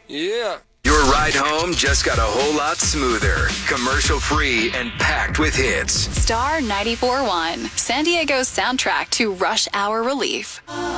Yeah. Your ride home just got a whole lot smoother, commercial-free, and packed with hits. Star 94.1, San Diego's soundtrack to rush hour relief.